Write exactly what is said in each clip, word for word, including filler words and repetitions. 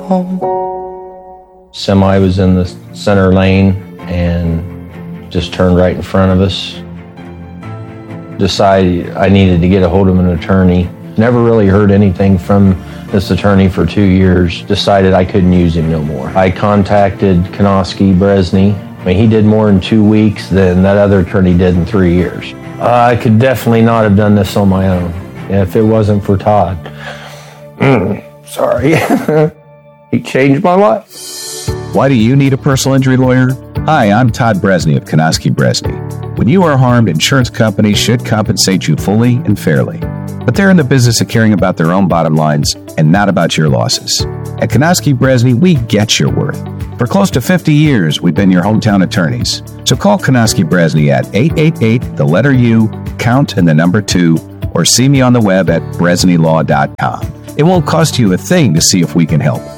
home. Semi was in the center lane and just turned right in front of us. Decided I needed to get a hold of an attorney. Never really heard anything from this attorney for two years. Decided I couldn't use him no more. I contacted Konosky Bresney. I mean, he did more in two weeks than that other attorney did in three years. Uh, I could definitely not have done this on my own if it wasn't for Todd. Mm, sorry. He changed my life. Why do you need a personal injury lawyer? Hi, I'm Todd Bresney of Konosky Bresney. When you are harmed, insurance companies should compensate you fully and fairly. But they're in the business of caring about their own bottom lines and not about your losses. At Konosky Bresney, we get your worth. For close to fifty years, we've been your hometown attorneys. So call Konosky Bresney at eight eight eight, the letter U, count and the number two, or see me on the web at bresney law dot com. It won't cost you a thing to see if we can help.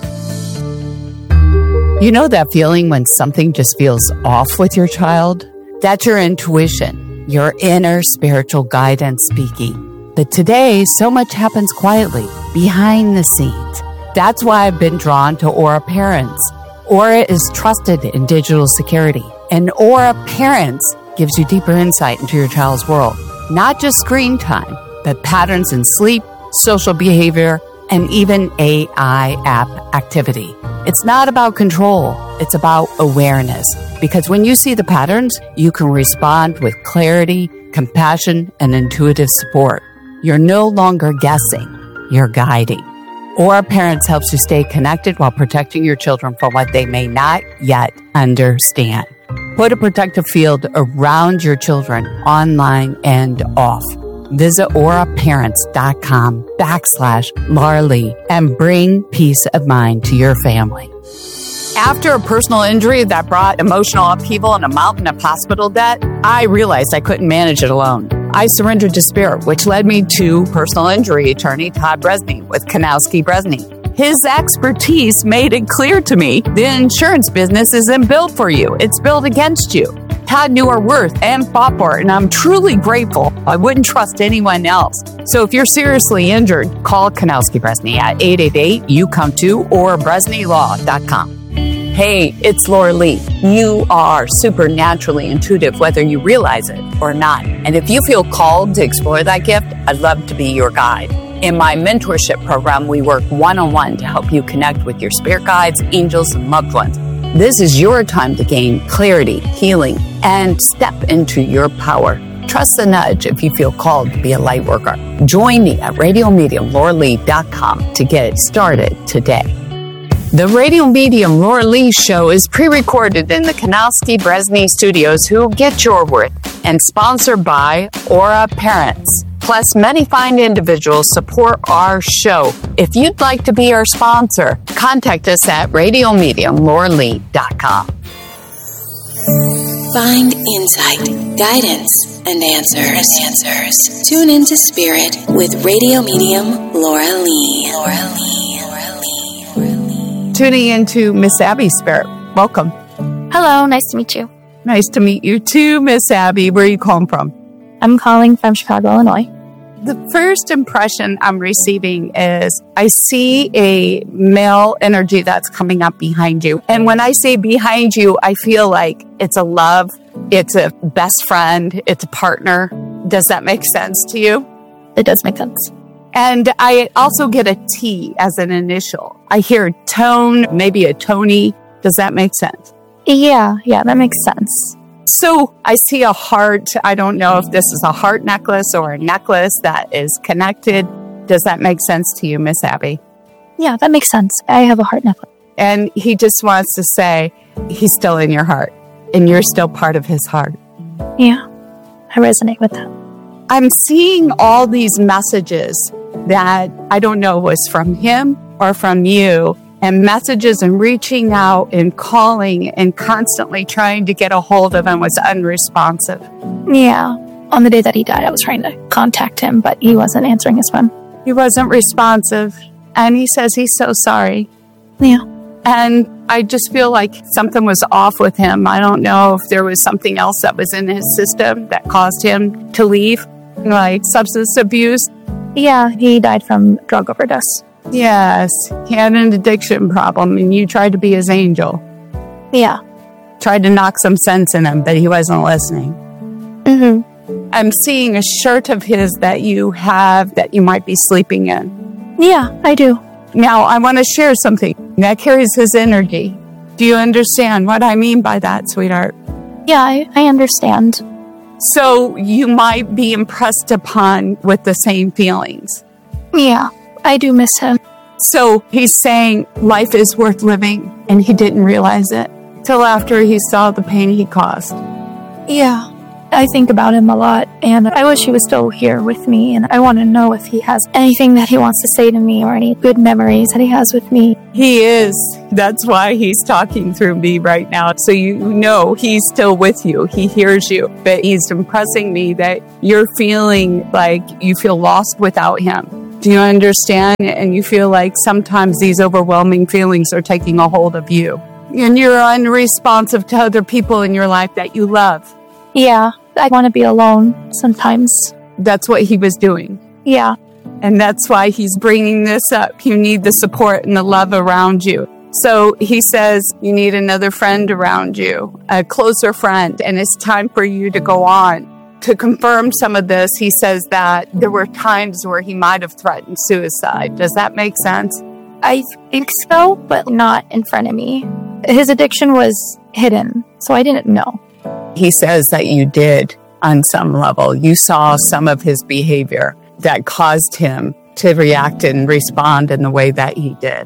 You know that feeling when something just feels off with your child? That's your intuition, your inner spiritual guidance speaking. But today, so much happens quietly, behind the scenes. That's why I've been drawn to Aura Parents. Aura is trusted in digital security, and Aura Parents gives you deeper insight into your child's world. Not just screen time, but patterns in sleep, social behavior, and even A I app activity. It's not about control, it's about awareness. Because when you see the patterns, you can respond with clarity, compassion, and intuitive support. You're no longer guessing, you're guiding. Aura Parents helps you stay connected while protecting your children from what they may not yet understand. Put a protective field around your children, online and off. Visit auraparents.com backslash Laura Lee and bring peace of mind to your family. After a personal injury that brought emotional upheaval and a mountain of hospital debt, I realized I couldn't manage it alone. I surrendered despair, which led me to personal injury attorney Todd Bresney with Konosky Bresney. His expertise made it clear to me the insurance business isn't built for you. It's built against you. Todd knew our worth and fought for it, and I'm truly grateful. I wouldn't trust anyone else. So if you're seriously injured, call Konosky Bresney at eight eight eight, you come to or bresney law dot com. Hey, it's Laura Lee. You are supernaturally intuitive, whether you realize it or not. And if you feel called to explore that gift, I'd love to be your guide. In my mentorship program, we work one-on-one to help you connect with your spirit guides, angels, and loved ones. This is your time to gain clarity, healing, and step into your power. Trust the nudge if you feel called to be a light worker. Join me at radio medium laura lee dot com to get started today. The Radio Medium Laura Lee Show is pre-recorded in the Konosky Bresney Studios, who get your worth, and sponsored by Aura Parents. Plus, many fine individuals support our show. If you'd like to be our sponsor, contact us at radio medium laura lee dot com. Find insight, guidance, and answers. And answers. Tune into Spirit with Radio Medium Laura Lee. Laura Lee. Laura Lee. Laura Lee. Tuning into Miss Abby's Spirit. Welcome. Hello, nice to meet you. Nice to meet you too, Miss Abby. Where are you calling from? I'm calling from Chicago, Illinois. The first impression I'm receiving is I see a male energy that's coming up behind you. And when I say behind you, I feel like it's a love, it's a best friend, it's a partner. Does that make sense to you? It does make sense. And I also get a T as an initial. I hear tone, maybe a Tony. Does that make sense? Yeah, yeah, that makes sense. So I see a heart. I don't know if this is a heart necklace or a necklace that is connected. Does that make sense to you, Miss Abby? Yeah, that makes sense. I have a heart necklace. And he just wants to say he's still in your heart and you're still part of his heart. Yeah, I resonate with that. I'm seeing all these messages that I don't know was from him or from you, and messages and reaching out and calling and constantly trying to get a hold of him was unresponsive. Yeah. On the day that he died, I was trying to contact him, but he wasn't answering his phone. He wasn't responsive. And he says he's so sorry. Yeah. And I just feel like something was off with him. I don't know if there was something else that was in his system that caused him to leave, like substance abuse. Yeah, he died from drug overdose. Yes, he had an addiction problem, and you tried to be his angel. Yeah. Tried to knock some sense in him, but he wasn't listening. Mm-hmm. I'm seeing a shirt of his that you have that you might be sleeping in. Yeah, I do. Now, I want to share something that carries his energy. Do you understand what I mean by that, sweetheart? Yeah, I, I understand. So you might be impressed upon with the same feelings. Yeah, I do miss him. So he's saying life is worth living, and he didn't realize it till after he saw the pain he caused. Yeah, I think about him a lot, and I wish he was still here with me, and I want to know if he has anything that he wants to say to me or any good memories that he has with me. He is. That's why he's talking through me right now. So you know he's still with you. He hears you. But he's impressing me that you're feeling like you feel lost without him. Do you understand? And you feel like sometimes these overwhelming feelings are taking a hold of you. And you're unresponsive to other people in your life that you love. Yeah, I want to be alone sometimes. That's what he was doing. Yeah. And that's why he's bringing this up. You need the support and the love around you. So he says you need another friend around you, a closer friend, and it's time for you to go on. To confirm some of this, he says that there were times where he might have threatened suicide. Does that make sense? I think so, but not in front of me. His addiction was hidden, so I didn't know. He says that you did on some level. You saw some of his behavior that caused him to react and respond in the way that he did.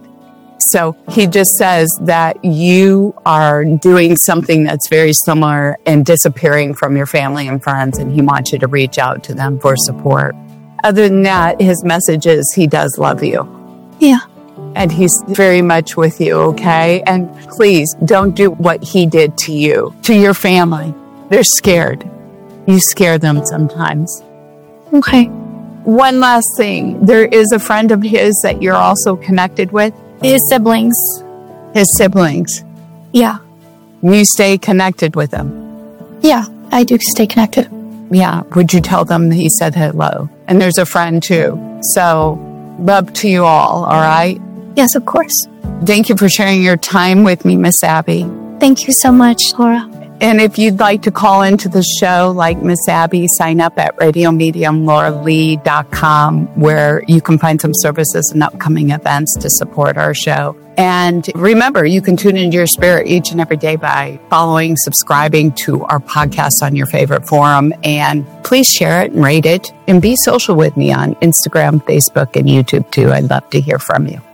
So he just says that you are doing something that's very similar and disappearing from your family and friends, and he wants you to reach out to them for support. Other than that, his message is he does love you. Yeah. And he's very much with you, okay? And please don't do what he did to you, to your family. They're scared. You scare them sometimes. Okay. One last thing. There is a friend of his that you're also connected with. His siblings. His siblings. Yeah. You stay connected with them. Yeah, I do stay connected. Yeah. Would you tell them that he said hello? And there's a friend too. So love to you all, all right? Yes, of course. Thank you for sharing your time with me, Miss Abby. Thank you so much, Laura. And if you'd like to call into the show like Miss Abby, sign up at radio medium laura lee dot com, where you can find some services and upcoming events to support our show. And remember, you can tune into your spirit each and every day by following, subscribing to our podcast on your favorite forum. And please share it and rate it. And be social with me on Instagram, Facebook, and YouTube too. I'd love to hear from you.